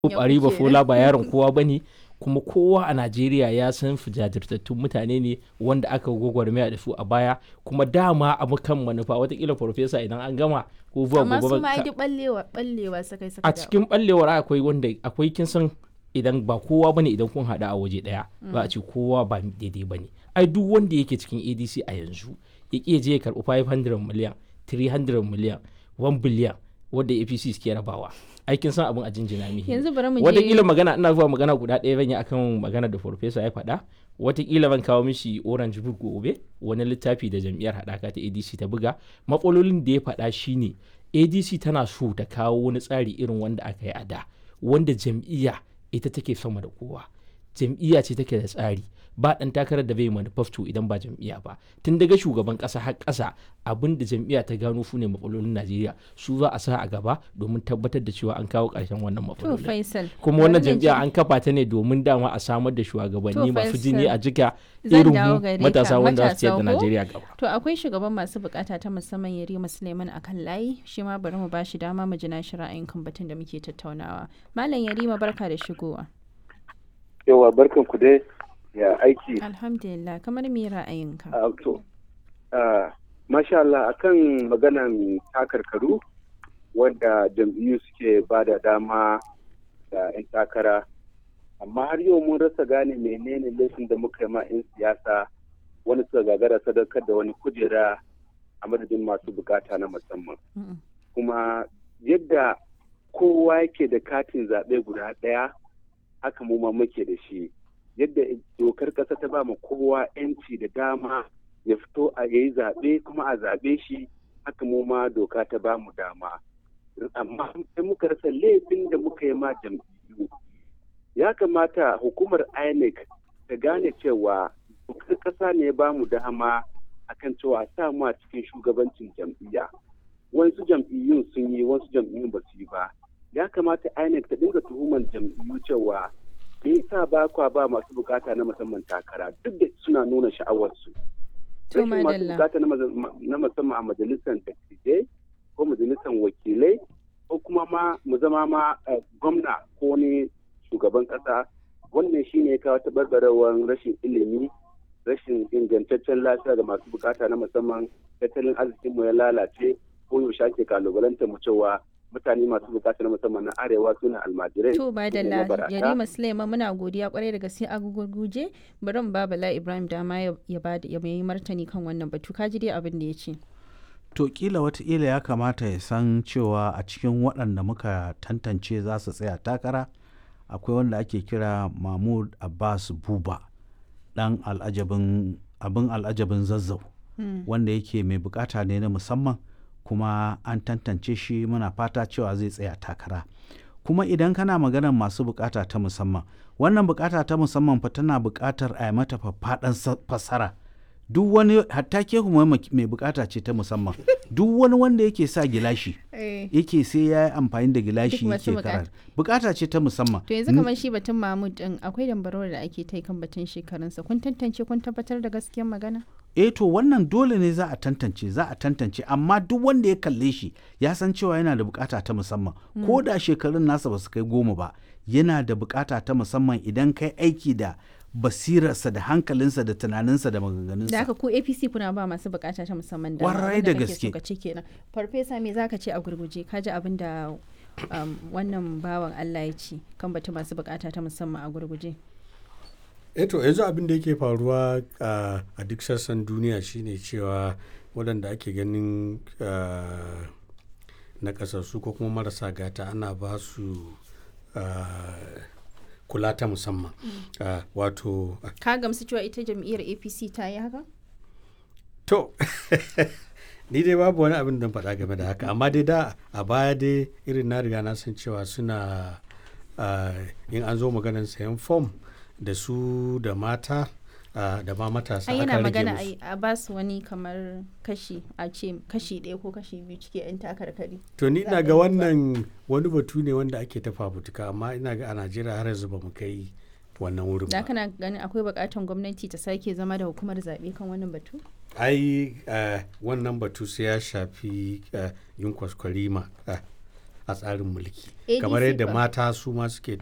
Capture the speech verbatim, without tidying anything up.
Bari Bafola ba yaron kowa ba ne, kuma kowa a Najeriya ya san su jajirtattun mutane ne wanda aka gwagwarmaya da su a baya, kuma dama abu kan manufa watakila farfesa idan an gama ko zuwa gobe. Amma su ma yi ballewa ballewa sakai saka a cikin ballewar akwai wanda akwai kin san idan ba kowa bane idan kun hada a waje daya ba a ce kowa ba daidai bane. Ai duk wanda yake cikin A D C a yanzu ya ƙi je ya karɓi five hundred miliyan, three hundred miliyan, one billion wanda A P C suke rabawa. Aikin san abin a jinjina mihi. Yanzu bari mu je Wataƙila magana ina zuwa magana guda ɗaya zan yi akan magana da farfesa ya faɗa. Wataƙila ban kawo mishi Orange Book gobe, wani littafi da jam'iyyar haɗaka ta A D C ta buga. Matsalolin da ya faɗa shine A D C tana so ta kawo wani tsari irin wanda aka yi a da, wanda jam'iyya ita take sama da kowa. Jam'iyya ce take da tsari, ba ɗan takarar da bai manifesto idan ba jam'iyya ba. Tun daga shugaban ƙasa har ƙasa abin da jam'iyya ta gano su ne matsalolin Najeriya, su za a sa a gaba domin tabbatar da cewa an kawo ƙarshen wannan matsalolin. Kuma wannan jam'iyya an kafa ta ne domin dama a samar da shugabanni masu jini a jika irin mu matasa wanda za su ciyar da Najeriya gaba. To akwai shugaban masu bukata ta musamman Yarima Suleiman akan layi, shi ma bari mu ba shi dama mu ji nashi ra'ayin kan batun da muke tattaunawa. Malam Yarima, barka da shigowa. Yawa, barkan ku dai, ya aiki. Alhamdulillah, kamar me ra'ayinka? Uh, to, uh, masha Allah, akan maganan takarkaru wanda jam'iyyu suke ba da dama da 'yan takara, amma har yau mun rasa gane menene laifin da muka yi ma 'yan siyasa wani suka gagara sadakar da wani kujera a madadin masu bukata na musamman. Mm-mm. Kuma yadda kowa yake da katin zaɓe guda ɗaya, haka mu ma muke da shi. Yadda dokar ƙasa ta ba mu kowa 'yanci da dama ya fito a yayi zaɓe kuma a zaɓe shi, haka mu ma doka ta ba mu dama. Amma sai muka rasa laifin da muka yi ma jam'iyyu. Ya kamata hukumar I N E C ta gane cewa dokar ƙasa ne ya ba mu dama akan cewa sa mu a cikin shugabancin jam'iyya. Wasu jam'iyyun sun yi, wasu jam'iyyun ba su yi ba. Ya kamata I N E C ta dinga tuhumar jam'iyyu cewa me yasa ba kwa ba masu bukata na musamman takara duk da suna nuna sha'awarsu. Rashin masu bukata na musamman a majalisar dattijai ko majalisar wakilai ko kuma ma mu zama ma gwamna ko ne shugaban kasa, wannan shine ya kawo tabarbarewar rashin ilimi, rashin ingantaccen lafiya ga masu bukata na musamman, tattalin arzikinmu ya lalace, ko yaushe ake kalubalanta mu cewa mutane masu bukata na musamman na arewa suna almajirai. To ba da la Yarima Suleiman, muna godiya kwarai da gaske a gugurguje. Bari mu ba Bala Ibrahim dama ya ba ya yi martani kan wannan batu. Ka ji dai abin da ya ce. To kila wataƙila ya kamata ya san cewa a cikin waɗanda muka tantance za su tsaya takara akwai wanda ake kira Mahmud Abbas Buba, ɗan al'ajabin abin al'ajabin Zazzau, hmm. wanda yake mai bukata ne na musamman, kuma an tantance shi, muna fata cewa zai tsaya takara. Kuma idan kana maganar masu bukata ta musamman, wannan bukata ta musamman fa tana bukatar a yi mata faffaɗan fassara. Duk wani, hatta ke kuma mai bukata ce ta musamman, duk wani wanda yake sa gilashi yake sai ya yi amfani da gilashi yake karar bukata ce ta musamman. To yanzu kamar shi batun Mahmud din akwai dambarwar da ake ta kan batun shekarunsa, kun tantance kun tabbatar da gaskiyar magana? eh to wannan dole ne za a tantance za a tantance amma duk wanda ya kalle shi ya san cewa yana da bukata ta musamman, mm. ko da shekarun nasa ba su kai goma ba, yana da bukata ta musamman idan kai aiki da basirarsa da hankalinsa da tunaninsa da maganganunsa. Da haka ko A P C kuna ba masu bukata ta musamman da kwarai da gaske. Farfesa, me zaka ce a gurguje? Ka ji abin da um, wannan bawan Allah ya ce kan batu masu bukata ta musamman a gurguje. Eto yanzu abin da yake faruwa uh, a duk sassan duniya shine cewa waɗanda ake ganin uh, na ƙasarsu ko kuma marasa gata ana ba su uh, kula ta musamman. mm. uh, wato uh, ka gamsu cewa ita jam'iyyar A P C ta yi haka? To ni dai babu wani abin da faɗa game da haka, amma dai da a baya dai irin na riga na san cewa suna uh, in an zo maganar sayan fom da su da mata uh, da ma matasa aka rage musu. Yana magana a ba su wani kamar kashi a ce kashi ɗaya ko kashi biyu cike 'yan takarkari. To ni ina ga wannan wani batu ne wanda ake ta fafutuka, amma ina ga a Najeriya har yanzu ba mu kai wannan wurin ba. Da kana ganin akwai buƙatar gwamnati ta sake zama da hukumar zaɓe kan wannan batu? Ai uh, wannan batu sai ya shafi uh, yin kwaskwarima uh, a tsarin mulki A D C kamar yadda fa. mata su ma suke